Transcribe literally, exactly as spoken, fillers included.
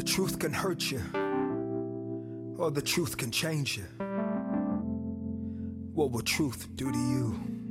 truth can hurt you, or the truth can change you. What will truth do to you?